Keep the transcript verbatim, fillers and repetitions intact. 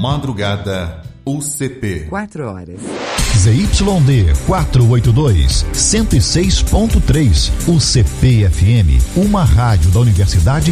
Madrugada U C P. Quatro horas. Z Y D quatrocentos e oitenta e dois, cento e seis ponto três. U C P F M, uma rádio da Universidade